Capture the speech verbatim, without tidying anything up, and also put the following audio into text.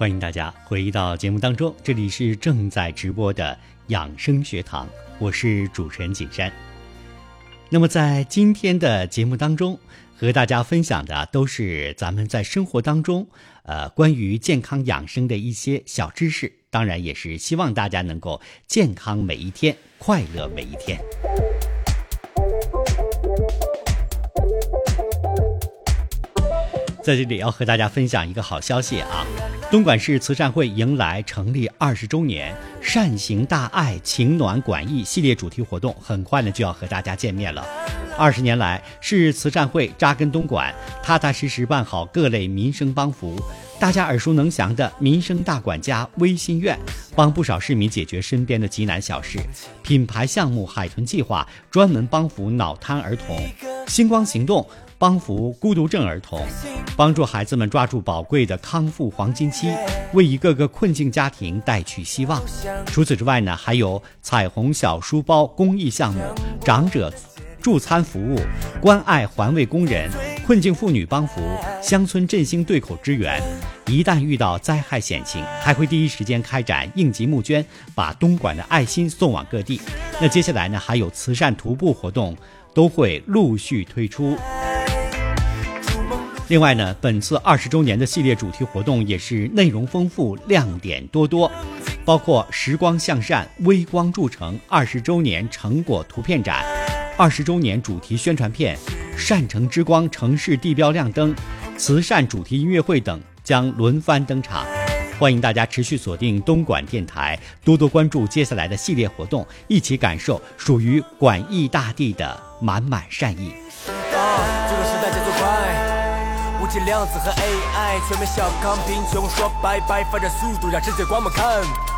欢迎大家回到节目当中，这里是正在直播的养生学堂，我是主持人景山。那么在今天的节目当中，和大家分享的都是咱们在生活当中呃，关于健康养生的一些小知识，当然也是希望大家能够健康每一天，快乐每一天。在这里要和大家分享一个好消息啊，东莞市慈善会迎来成立二十周年，善行大爱情暖管益系列主题活动很快呢就要和大家见面了。二十年来，市慈善会扎根东莞，踏踏实实办好各类民生帮扶。大家耳熟能详的民生大管家微心院，帮不少市民解决身边的急难小事；品牌项目海豚计划专门帮扶脑瘫儿童；星光行动帮扶孤独症儿童，帮助孩子们抓住宝贵的康复黄金期，为一个个困境家庭带去希望。除此之外呢，还有彩虹小书包公益项目、长者助餐服务、关爱环卫工人、困境妇女帮扶、乡村振兴对口支援。一旦遇到灾害险情，还会第一时间开展应急募捐，把东莞的爱心送往各地。那接下来呢，还有慈善徒步活动都会陆续推出。另外呢，本次二十周年的系列主题活动也是内容丰富，亮点多多，包括时光向善微光铸成二十周年成果图片展、二十周年主题宣传片、善城之光城市地标亮灯、慈善主题音乐会等将轮番登场。欢迎大家持续锁定东莞电台，多多关注接下来的系列活动，一起感受属于管益大地的满满善意。 这个时代节奏快，无尽量子和 A I 全面小康贫穷说拜拜，发展速度让世界光芒看。